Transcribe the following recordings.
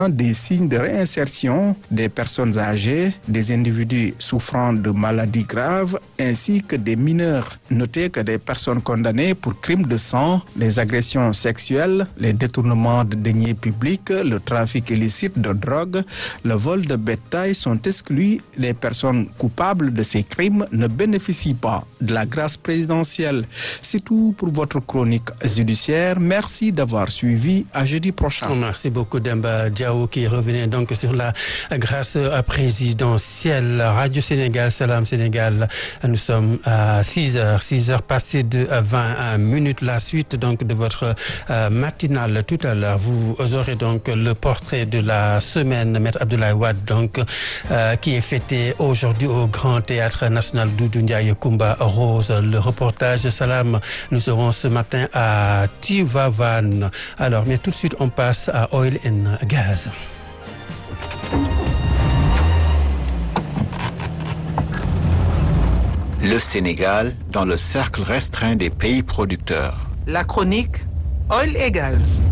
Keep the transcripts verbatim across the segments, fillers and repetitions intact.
des signes de réinsertion des personnes âgées, des individus souffrant de maladies graves, ainsi que des mineurs. Notez que des personnes condamnées pour crimes de sang, les agressions sexuelles, les détournements de deniers publics, le trafic illicite de drogue, le vol de bétail sont exclus. Les personnes coupables de ces crimes ne bénéficient pas de la grâce présidentielle. C'est tout pour votre chronique judiciaire. Merci d'avoir suivi. À jeudi prochain. Merci beaucoup Demba Diaw qui revenait donc sur la grâce présidentielle. Radio Sénégal, Salam Sénégal. Nous sommes à six heures, six heures passées de vingt minutes. La suite donc de votre euh, matinale tout à l'heure. Vous aurez donc le portrait de la semaine, Maître Abdoulaye Wade, donc euh, qui est fêté aujourd'hui au Grand Théâtre National Doudou Ndiaye Coumba Rose. Le reportage Salam, nous serons ce matin à Tivaouane. Alors, mais tout de suite, on passe à Oil and Gaz. Le Sénégal dans le cercle restreint des pays producteurs. La chronique Oil et Gaz.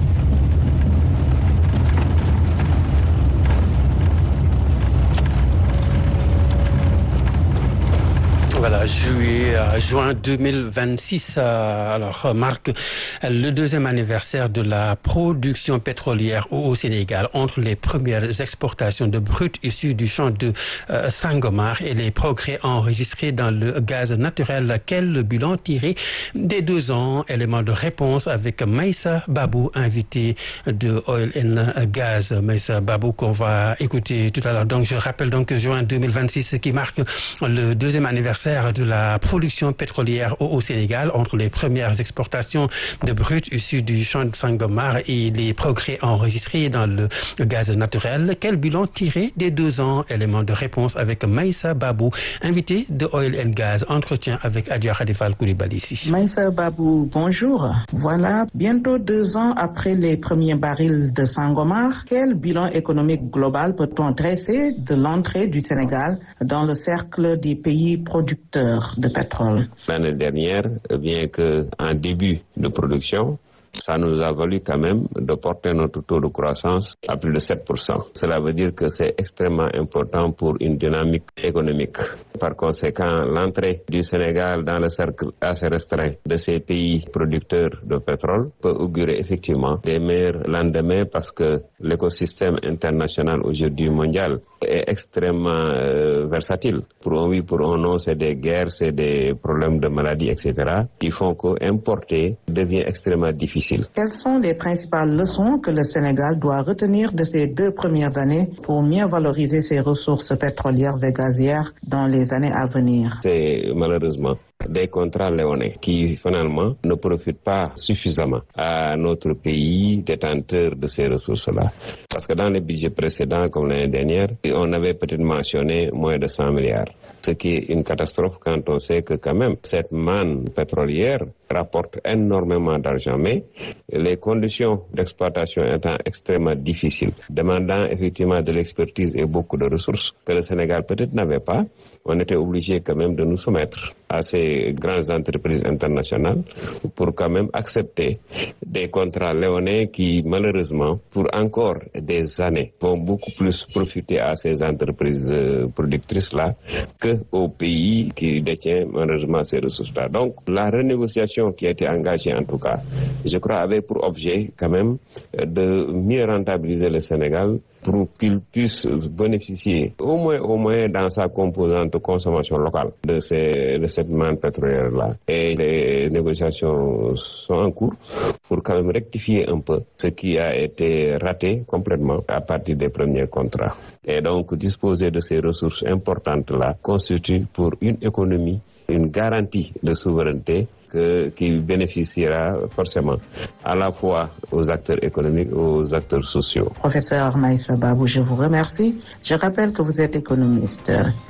Voilà, juillet, euh, juin deux mille vingt-six, euh, alors marque le deuxième anniversaire de la production pétrolière au Sénégal. Entre les premières exportations de brut issues du champ de euh, Sangomar et les progrès enregistrés dans le gaz naturel, quel bilan tiré des deux ans? Élément de réponse avec Maïssa Babou, invité de Oil and Gaz. Maïssa Babou qu'on va écouter tout à l'heure. Donc je rappelle donc juin deux mille vingt-six qui marque le deuxième anniversaire de la production pétrolière au Sénégal. Entre les premières exportations de brut issues du champ de Sangomar et les progrès enregistrés dans le gaz naturel, quel bilan tiré des deux ans? Élément de réponse avec Maïssa Babou, invité de Oil and Gaz. Entretien avec Adja Khadifal Koulibaly ici. Maïssa Babou, bonjour. Voilà, bientôt deux ans après les premiers barils de Sangomar, quel bilan économique global peut-on dresser de l'entrée du Sénégal dans le cercle des pays producteurs de pétrole? L'année dernière, bien qu'en début de production, ça nous a valu quand même de porter notre taux de croissance à plus de sept pour cent. Cela veut dire que c'est extrêmement important pour une dynamique économique. Par conséquent, l'entrée du Sénégal dans le cercle assez restreint de ces pays producteurs de pétrole peut augurer effectivement des meilleurs lendemains parce que l'écosystème international aujourd'hui mondial est extrêmement euh, versatile. Pour un oui, pour un non, c'est des guerres, c'est des problèmes de maladies, et cetera qui font qu'importer devient extrêmement difficile. Quelles sont les principales leçons que le Sénégal doit retenir de ces deux premières années pour mieux valoriser ses ressources pétrolières et gazières dans les années à venir? C'est malheureusement des contrats léonins qui finalement ne profitent pas suffisamment à notre pays détenteur de ces ressources-là. Parce que dans les budgets précédents, comme l'année dernière, on avait peut-être mentionné moins de cent milliards. Ce qui est une catastrophe quand on sait que quand même cette manne pétrolière rapporte énormément d'argent. Mais les conditions d'exploitation étant extrêmement difficiles, demandant effectivement de l'expertise et beaucoup de ressources que le Sénégal peut-être n'avait pas, on était obligé quand même de nous soumettre à ces grandes entreprises internationales pour quand même accepter des contrats léonins qui malheureusement pour encore des années vont beaucoup plus profiter à ces entreprises productrices-là que au pays qui détient malheureusement ces ressources-là. Donc la renégociation qui a été engagée en tout cas, je crois avait pour objet quand même de mieux rentabiliser le Sénégal pour qu'il puisse bénéficier au moins au moins dans sa composante de consommation locale de, ces, de cette manne pétrolière-là. Et les négociations sont en cours pour quand même rectifier un peu ce qui a été raté complètement à partir des premiers contrats. Et donc disposer de ces ressources importantes-là constitue pour une économie une garantie de souveraineté que, qui bénéficiera forcément à la fois aux acteurs économiques et aux acteurs sociaux. Professeur Maïssa Babou, je vous remercie. Je rappelle que vous êtes économiste.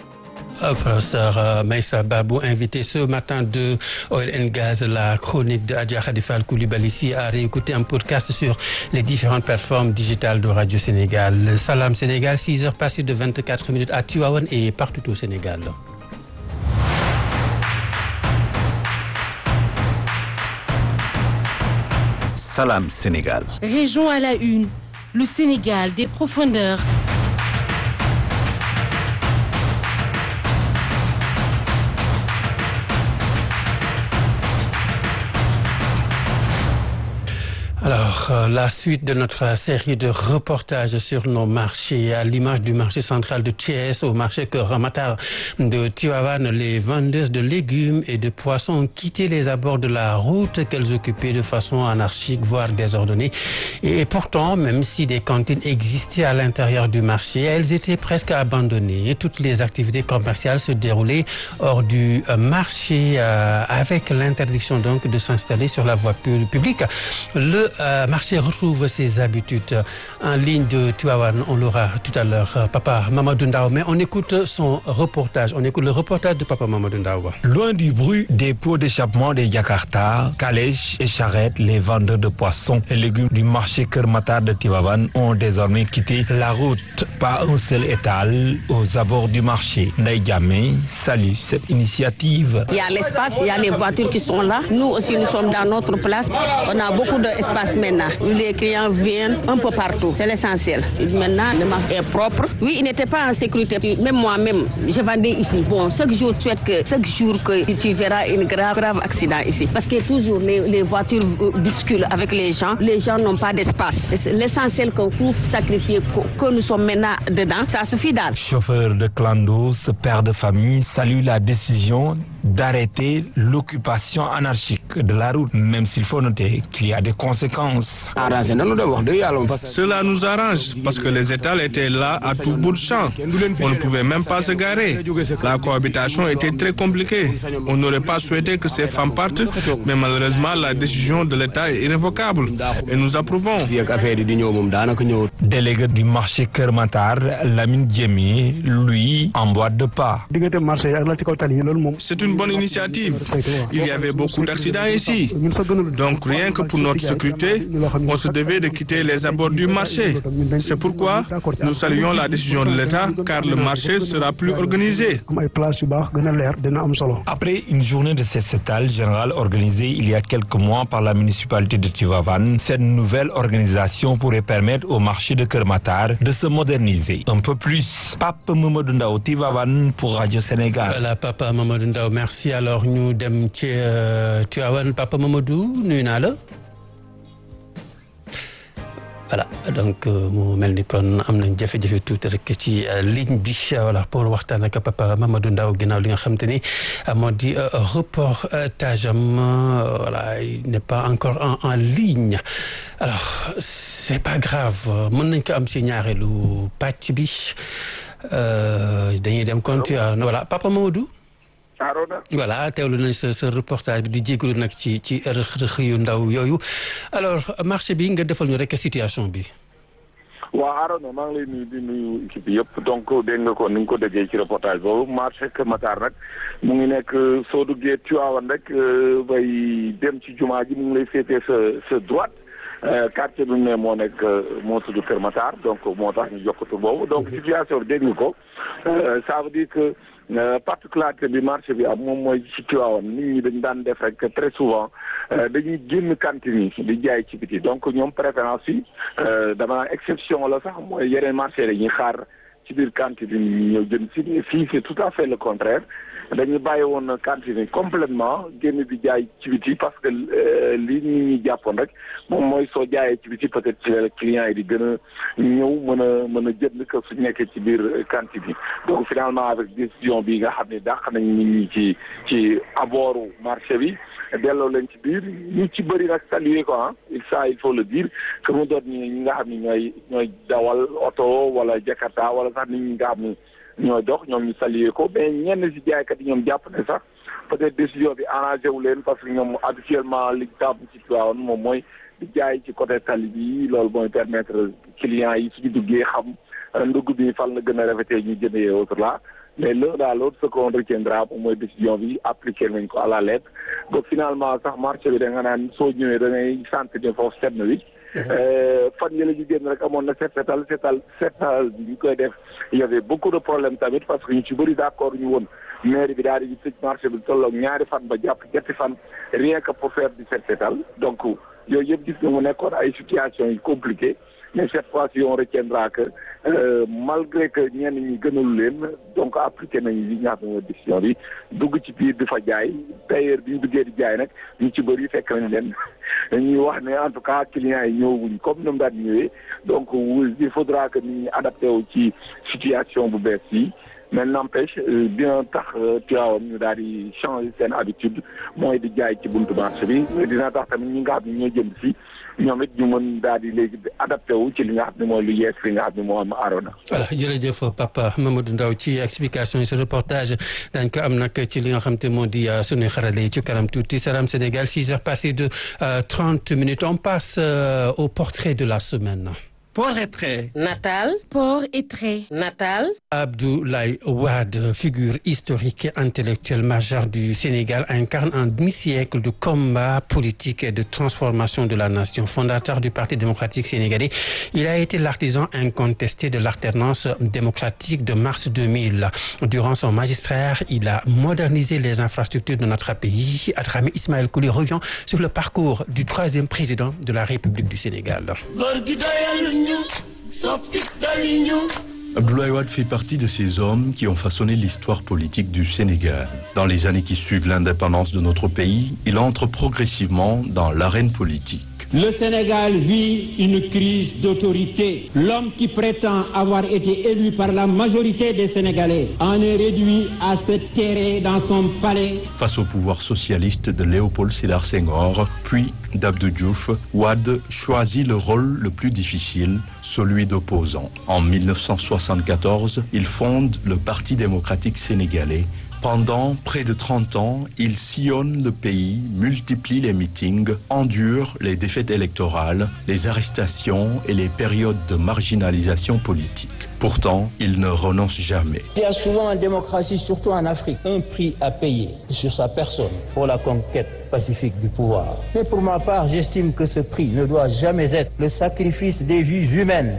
Professeur euh, Maïssa Babou, invité ce matin de Oil and Gaz, la chronique de Adja Khadifal Koulibaly ici à réécouter un podcast sur les différentes plateformes digitales de Radio Sénégal. Salam Sénégal, six heures passées de vingt-quatre minutes à Tivaouane et partout au Sénégal. Salam Sénégal. Région à la une. Le Sénégal des profondeurs. Alors, euh, la suite de notre série de reportages sur nos marchés, à l'image du marché central de Thiès, au marché Keur Matar de Tivaouane, les vendeuses de légumes et de poissons ont quitté les abords de la route qu'elles occupaient de façon anarchique, voire désordonnée. Et pourtant, même si des cantines existaient à l'intérieur du marché, elles étaient presque abandonnées. Et toutes les activités commerciales se déroulaient hors du euh, marché, euh, avec l'interdiction donc de s'installer sur la voie publique. Le Euh, marché retrouve ses habitudes en ligne de Tivaouane. On l'aura tout à l'heure, euh, Papa Mamadou Ndao. Mais on écoute son reportage. On écoute le reportage de Papa Mamadou Ndao. Loin du bruit des pots d'échappement des Jakarta, calèches et charrettes, les vendeurs de poissons et légumes du marché Keur Matar de Tivaouane ont désormais quitté la route. Pas un seul étal aux abords du marché. Ndeye Diamé salue cette initiative. Il y a l'espace, il y a les voitures qui sont là. Nous aussi, nous sommes dans notre place. On a beaucoup d'espace maintenant. Les clients viennent un peu partout. C'est l'essentiel. Maintenant, le marché est propre. Oui, il n'était pas en sécurité. Même moi-même, je vendais ici. Bon, chaque jour, tu souhaites que chaque jour que tu verras un grave, grave accident ici. Parce que toujours les, les voitures bousculent avec les gens. Les gens n'ont pas d'espace. L'essentiel qu'on peut sacrifier, que nous sommes maintenant dedans, ça suffit d'être. Chauffeur de clando, ce père de famille salue la décision d'arrêter l'occupation anarchique de la route, même s'il faut noter qu'il y a des conséquences. Cela nous arrange parce que les étals étaient là à tout bout de champ. On ne pouvait même pas se garer. La cohabitation était très compliquée. On n'aurait pas souhaité que ces femmes partent, mais malheureusement la décision de l'État est irrévocable et nous approuvons. Délégué du marché Keur Matar, Lamine Diémé, lui, en boîte de pas. C'est une bonne initiative. Il y avait beaucoup d'accidents ici. Donc rien que pour notre sécurité, on se devait de quitter les abords du marché. C'est pourquoi nous saluons la décision de l'État, car le marché sera plus organisé. Après une journée de sociétal général organisée il y a quelques mois par la municipalité de Tivaouane, cette nouvelle organisation pourrait permettre au marché de Keur Matar de se moderniser un peu plus. Papa Mamadou Ndao, Tivaouane pour Radio Sénégal. Voilà, Papa Mamadou Ndao, merci. Alors ñu dem ci Tivaouane. Papa Mamadou, nuyu naa la. Voilà, donc mu mel ni kon am nañ jafe-jafe tuuti rek ci ligne bi voilà pour waxtaan ak Papa Mamadou Ndao ginnaaw li nga xam te ni moo di reportage am voilà il n'est pas encore en, en ligne. Alors c'est pas grave, mën nañ ko am ci ñaareelu pàcc bi dañuy dem continuer. Voilà, Papa Mamadou. Voilà, teewlu nañ sa sa reportage bi di jégalu nag ci ci rëq-rëq yu ndaw yooyu. Alors marché bi nga defal ñu rek situation bi. waaw Arona maa ngi lay nuyu di nuyu équipe yëpp donc dégg nga ko ni nga ko déggee ci reportage boobu marché Keur Matar nag mu ngi nekk soo duggee Tivaouane rek bay dem ci jumaa ji mu ngi lay féetee sa sa droite. quartier bi mu ne moo nekk moo tudd Keur Matar donc moo tax ñu jox ko tur boobu donc situation bi dégg nga ko ça veut dire que. particularité bi marché bi am moom mooy ci Tivaouane nit ñi dañ daan def rek très souvent dañuy génn cantine yi di jaay ci biti donc ñoom préférence yi dama exception la sax mooy yeneen marché dañuy xaar ci biir cantine yi ñëw jënd si fii c'est tout à fait le contraire dañuy bàyyi woon cantine yi complètement génn di jaay ci biti parce que li nit ñi jàppoon rek moom mooy soo jaayee ci biti peut-être ci la clients yi di gën a ñëw mën a mën a jënd que su nekkee ci biir cantine yi donc finalement avec décision bi nga xam ne dàq nañ nit ñi ci ci abooru marché bi delloo leen ci biir ñu ci bëri nag saluer ko ah il ça il faut le dire que mu doon ñi nga xam ne ñooy ñooy dawal oto wala Jakarta wala sax nit ñi nga xam ne ñooy dox ñoom ñu saluer ko mais ñenn si jaaykat yi ñoom jàpp ne sax peut-être décision bi arrangé wu leen parce que ñoom habituellement li tàmm ci Tivaouane moom mooy di jaay ci côté tali bi loolu mooy permettre clients yi suñu duggee xam ndugg bi fan la gën a rafetee ñu jëndee autre là mais l'un dans l'autre ce qu'on retiendra moom mooy décision bi appliqué nañ ko à la lettre donc finalement sax marché bi da nga naan soo ñëwee da ngay sant ne foofu set na wi fan yële ñu génn rek amoon na set setal setal setal bi ñu koy def il y avait beaucoup de problèmes tamit parce que ñu ci bëri d'accord ñu woon maire bi daal di tëj marché bi tolloog ñaari fan ba jàpp ñetti fan rien que pour faire du set setal donc yooyu yëpp gis nga mu nekkoon ay situations yu compliquées mais cette fois-ci on retiendra que euh, malgré que ñenn ñi gënalu leen donc appliqué nañu li nga xam ne décision bi dugg ci biir di fa jaay d'ailleurs bi ñu duggee di jaay nag ñu ci bëri fekk nañ leen ñuy wax ne en tout cas clients yi ñëwuñ comme ni mu daan ñëwee donc il faudra que nit ñi adapté wu ci situation bu bees yi. mais n'empêche bien tax Tivaouane ñu daal di changer seen habitude mooy di jaay ci buntu marché bi dina tax tamit ñi nga xam ne ñoo jënd si ñoom it ñu mën daal di léegi adapté wu ci li nga xam ne mooy lu yees li nga xam ne moo am Arona. voilà jërëjëf Papa Mamadou Ndaw ci explication yi ce reportage dañ ko am nag ci li nga xam te moo di sunu xarale yi ci kanam tuuti Salam Sénégal six heures passées de trente minutes on passe au portrait de la semaine. Port et trait. Natal. Port et trait. Natal. Abdoulaye Wade, figure historique et intellectuelle majeure du Sénégal, incarne un demi-siècle de combat politique et de transformation de la nation. Fondateur du Parti démocratique sénégalais, il a été l'artisan incontesté de l'alternance démocratique de mars deux mille. Durant son magistère, il a modernisé les infrastructures de notre pays. Adramé Ismaël Kouli revient sur le parcours du troisième président de la République du Sénégal. Abdoulaye Wade fait partie de ces hommes qui ont façonné l'histoire politique du Sénégal. Dans les années qui suivent l'indépendance de notre pays, il entre progressivement dans l'arène politique. Le Sénégal vit une crise d'autorité. L'homme qui prétend avoir été élu par la majorité des Sénégalais en est réduit à se terrer dans son palais. Face au pouvoir socialiste de Léopold Sédar Senghor, puis d'Abdou Diouf, Wade choisit le rôle le plus difficile, celui d'opposant. En mille neuf cent soixante-quatorze, il fonde le Parti démocratique sénégalais. Pendant près de trente ans, il sillonne le pays, multiplie les meetings, endure les défaites électorales, les arrestations et les périodes de marginalisation politique. Pourtant, il ne renonce jamais. Il y a souvent en démocratie, surtout en Afrique, un prix à payer sur sa personne pour la conquête pacifique du pouvoir. Mais pour ma part, j'estime que ce prix ne doit jamais être le sacrifice des vies humaines.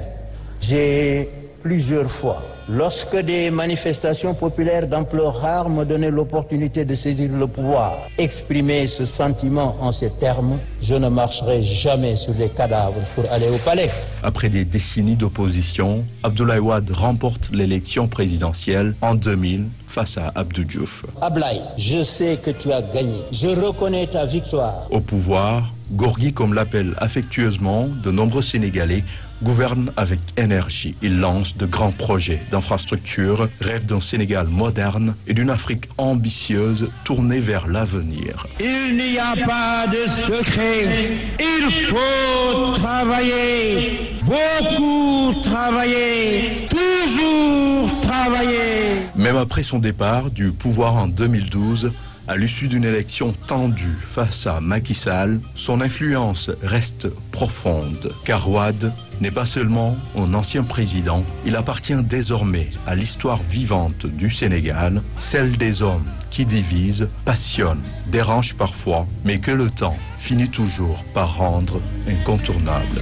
J'ai plusieurs fois, lorsque des manifestations populaires d'ampleur rare me donnaient l'opportunité de saisir le pouvoir, exprimer ce sentiment en ces termes, je ne marcherai jamais sur les cadavres pour aller au palais. Après des décennies d'opposition, Abdoulaye Wade remporte l'élection présidentielle en deux mille face à Abdou Diouf. Ablaye, je sais que tu as gagné. Je reconnais ta victoire. Au pouvoir, Gorgui, comme l'appellent affectueusement de nombreux Sénégalais, gouverne avec énergie. Il lance de grands projets d'infrastructures, rêve d'un Sénégal moderne et d'une Afrique ambitieuse tournée vers l'avenir. Il n'y a pas de secret. Il faut travailler, beaucoup travailler, toujours travailler. Même après son départ du pouvoir en deux mille douze, à l'issue d'une élection tendue face à Macky Sall, son influence reste profonde. Car Wade n'est pas seulement un ancien président, il appartient désormais à l'histoire vivante du Sénégal, celle des hommes qui divisent, passionnent, dérangent parfois, mais que le temps finit toujours par rendre incontournable.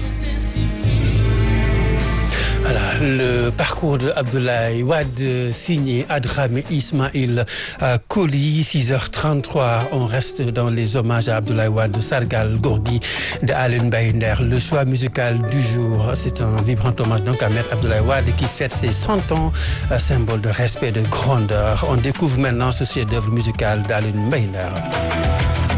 Voilà, le parcours de Abdoulaye Wade signé Adramé Ismaël Kouli, six heures trente-trois. On reste dans les hommages à Abdoulaye Wade, Sargal Gorgui de Alioune Mbaye Nder. Le choix musical du jour, c'est un vibrant hommage donc à Maître Abdoulaye Wade qui fête ses cent ans, symbole de respect et de grandeur. On découvre maintenant ce chef-d'œuvre musical d'Alioune Mbaye Nder.